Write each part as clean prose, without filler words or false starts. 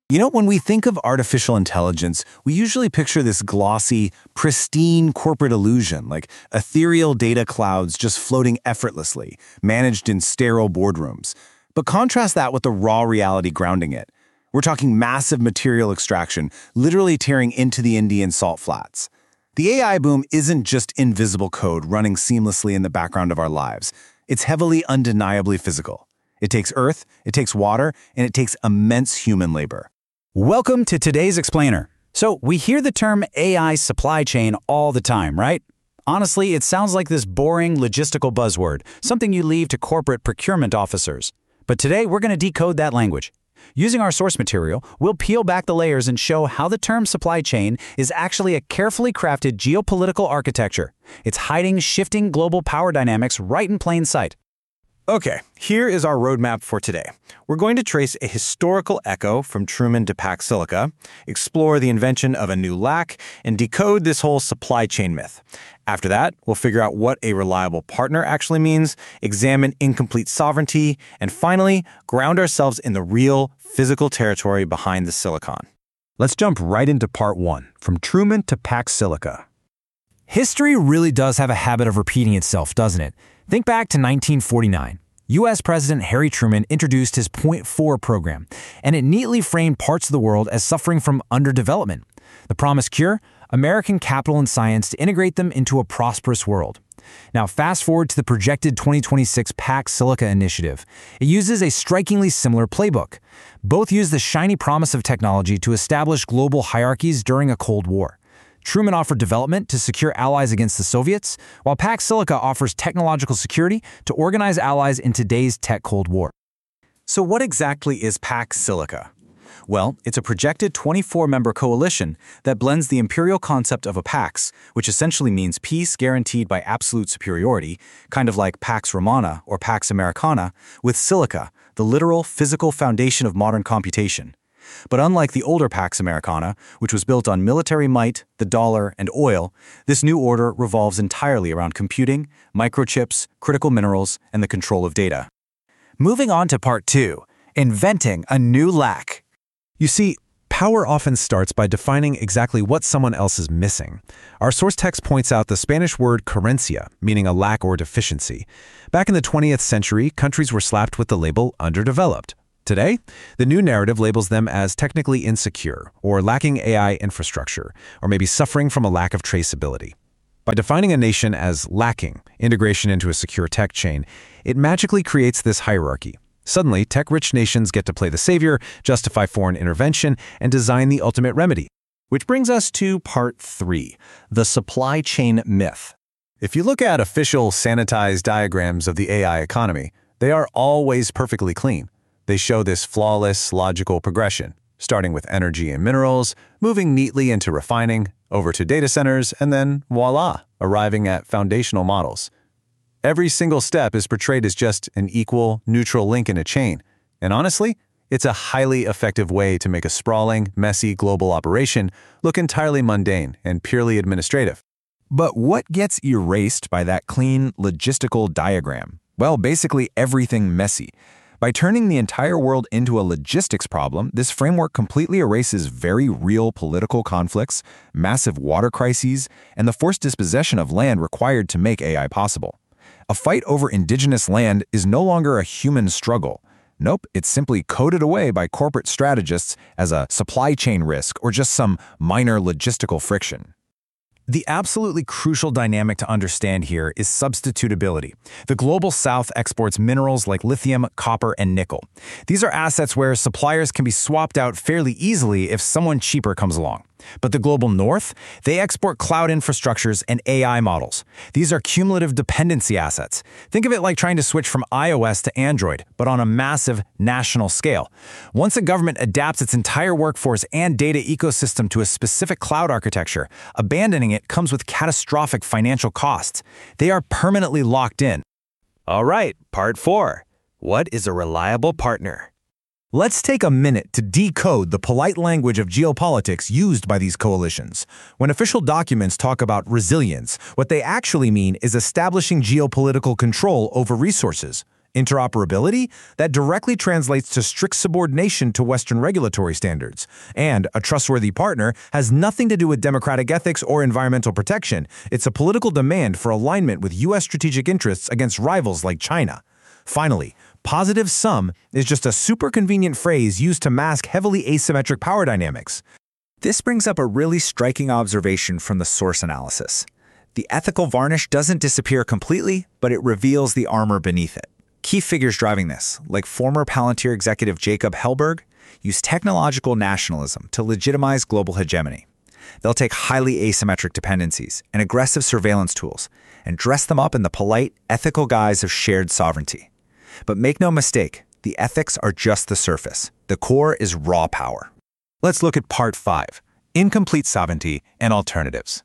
When we think of artificial intelligence, we usually picture this glossy, pristine corporate illusion, like ethereal data clouds just floating effortlessly, managed in sterile boardrooms. But contrast that with the raw reality grounding it. We're talking massive material extraction, literally tearing into the Indian salt flats. The AI boom isn't just invisible code running seamlessly in the background of our lives. It's heavily, undeniably physical. It takes earth, it takes water, and it takes immense human labor. Welcome to today's Explainer. So we hear the term AI supply chain all the time, right? Honestly, it sounds like this boring logistical buzzword, something you leave to corporate procurement officers. But today we're going to decode that language. Using our source material, we'll peel back the layers and show how the term supply chain is actually a carefully crafted geopolitical architecture. It's hiding shifting global power dynamics right in plain sight. Okay, here is our roadmap for today. We're going to trace a historical echo from Truman to Pax Silica, explore the invention of a new LAC, and decode this whole supply chain myth. After that, we'll figure out what a reliable partner actually means, examine incomplete sovereignty, and finally, ground ourselves in the real, physical territory behind the silicon. Let's jump right into part 1, from Truman to Pax Silica. History really does have a habit of repeating itself, doesn't it? Think back to 1949. U.S. President Harry Truman introduced his Point 4 program, and it neatly framed parts of the world as suffering from underdevelopment. The promised cure? American capital and science to integrate them into a prosperous world. Now, fast forward to the projected 2026 Pax Silica initiative. It uses a strikingly similar playbook. Both use the shiny promise of technology to establish global hierarchies during a Cold War. Truman offered development to secure allies against the Soviets, while Pax Silica offers technological security to organize allies in today's tech Cold War. So what exactly is Pax Silica? Well, it's a projected 24-member coalition that blends the imperial concept of a pax, which essentially means peace guaranteed by absolute superiority, kind of like Pax Romana or Pax Americana, with silica, the literal physical foundation of modern computation. But unlike the older Pax Americana, which was built on military might, the dollar, and oil, this new order revolves entirely around computing, microchips, critical minerals, and the control of data. Moving on to part 2, inventing a new LAC. You see, power often starts by defining exactly what someone else is missing. Our source text points out the Spanish word carencia, meaning a lack or deficiency. Back in the 20th century, countries were slapped with the label underdeveloped. Today, the new narrative labels them as technically insecure, or lacking AI infrastructure, or maybe suffering from a lack of traceability. By defining a nation as lacking integration into a secure tech chain, it magically creates this hierarchy. Suddenly, tech-rich nations get to play the savior, justify foreign intervention, and design the ultimate remedy. Which brings us to part 3, the supply chain myth. If you look at official sanitized diagrams of the AI economy, they are always perfectly clean. They show this flawless, logical progression, starting with energy and minerals, moving neatly into refining, over to data centers, and then voila, arriving at foundational models. Every single step is portrayed as just an equal, neutral link in a chain. And honestly, it's a highly effective way to make a sprawling, messy global operation look entirely mundane and purely administrative. But what gets erased by that clean, logistical diagram? Well, basically everything messy. By turning the entire world into a logistics problem, this framework completely erases very real political conflicts, massive water crises, and the forced dispossession of land required to make AI possible. A fight over indigenous land is no longer a human struggle. Nope, it's simply coded away by corporate strategists as a supply chain risk or just some minor logistical friction. The absolutely crucial dynamic to understand here is substitutability. The Global South exports minerals like lithium, copper, and nickel. These are assets where suppliers can be swapped out fairly easily if someone cheaper comes along. But the Global North, they export cloud infrastructures and AI models. These are cumulative dependency assets. Think of it like trying to switch from iOS to Android, but on a massive national scale. Once a government adapts its entire workforce and data ecosystem to a specific cloud architecture, abandoning it comes with catastrophic financial costs. They are permanently locked in. All right, part 4. What is a reliable partner? Let's take a minute to decode the polite language of geopolitics used by these coalitions. When official documents talk about resilience, what they actually mean is establishing geopolitical control over resources. Interoperability? That directly translates to strict subordination to Western regulatory standards. And a trustworthy partner has nothing to do with democratic ethics or environmental protection. It's a political demand for alignment with U.S. strategic interests against rivals like China. Finally, positive sum is just a super convenient phrase used to mask heavily asymmetric power dynamics. This brings up a really striking observation from the source analysis. The ethical varnish doesn't disappear completely, but it reveals the armor beneath it. Key figures driving this, like former Palantir executive Jacob Hellberg, use technological nationalism to legitimize global hegemony. They'll take highly asymmetric dependencies and aggressive surveillance tools and dress them up in the polite, ethical guise of shared sovereignty. But make no mistake, the ethics are just the surface. The core is raw power. Let's look at Part 5, Incomplete Sovereignty and Alternatives.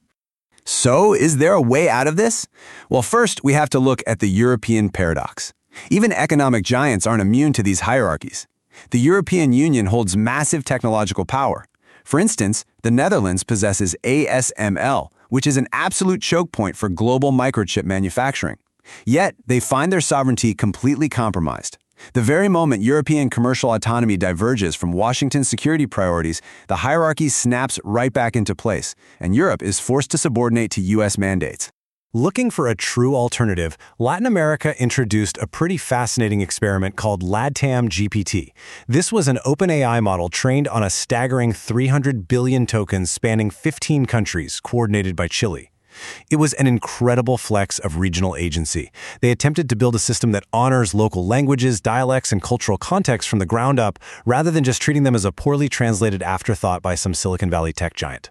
So, is there a way out of this? Well, first, we have to look at the European paradox. Even economic giants aren't immune to these hierarchies. The European Union holds massive technological power. For instance, the Netherlands possesses ASML, which is an absolute choke point for global microchip manufacturing. Yet, they find their sovereignty completely compromised. The very moment European commercial autonomy diverges from Washington's security priorities, the hierarchy snaps right back into place, and Europe is forced to subordinate to U.S. mandates. Looking for a true alternative, Latin America introduced a pretty fascinating experiment called LATAM GPT. This was an OpenAI model trained on a staggering 300 billion tokens spanning 15 countries, coordinated by Chile. It was an incredible flex of regional agency. They attempted to build a system that honors local languages, dialects, and cultural contexts from the ground up, rather than just treating them as a poorly translated afterthought by some Silicon Valley tech giant.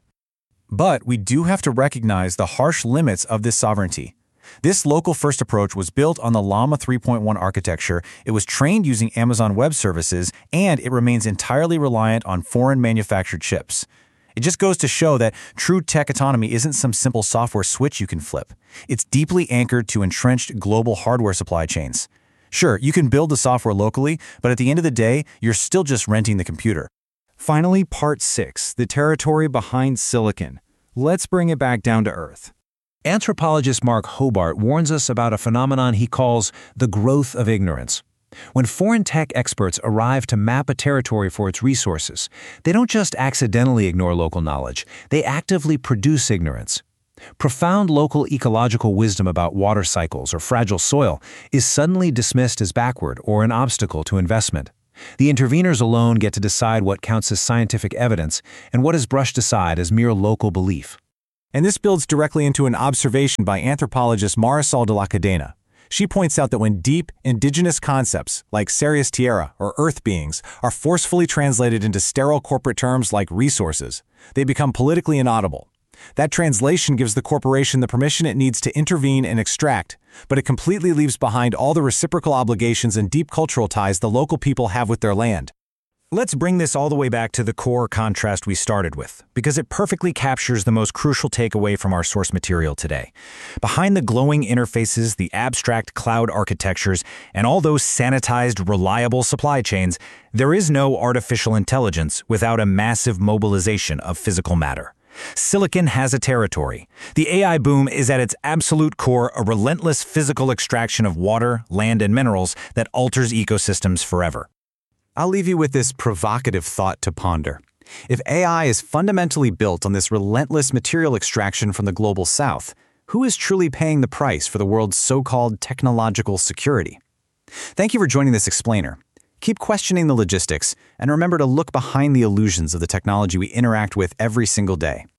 But we do have to recognize the harsh limits of this sovereignty. This local-first approach was built on the Llama 3.1 architecture, it was trained using Amazon Web Services, and it remains entirely reliant on foreign-manufactured chips. It just goes to show that true tech autonomy isn't some simple software switch you can flip. It's deeply anchored to entrenched global hardware supply chains. Sure, you can build the software locally, but at the end of the day, you're still just renting the computer. Finally, Part 6, the territory behind silicon. Let's bring it back down to earth. Anthropologist Mark Hobart warns us about a phenomenon he calls the growth of ignorance. When foreign tech experts arrive to map a territory for its resources, they don't just accidentally ignore local knowledge, they actively produce ignorance. Profound local ecological wisdom about water cycles or fragile soil is suddenly dismissed as backward or an obstacle to investment. The interveners alone get to decide what counts as scientific evidence and what is brushed aside as mere local belief. And this builds directly into an observation by anthropologist Marisol de la Cadena. She points out that when deep, indigenous concepts, like Ceres Tierra or earth beings, are forcefully translated into sterile corporate terms like resources, they become politically inaudible. That translation gives the corporation the permission it needs to intervene and extract, but it completely leaves behind all the reciprocal obligations and deep cultural ties the local people have with their land. Let's bring this all the way back to the core contrast we started with, because it perfectly captures the most crucial takeaway from our source material today. Behind the glowing interfaces, the abstract cloud architectures, and all those sanitized, reliable supply chains, there is no artificial intelligence without a massive mobilization of physical matter. Silicon has a territory. The AI boom is at its absolute core a relentless physical extraction of water, land, and minerals that alters ecosystems forever. I'll leave you with this provocative thought to ponder. If AI is fundamentally built on this relentless material extraction from the global south, who is truly paying the price for the world's so-called technological security? Thank you for joining this explainer. Keep questioning the logistics, and remember to look behind the illusions of the technology we interact with every single day.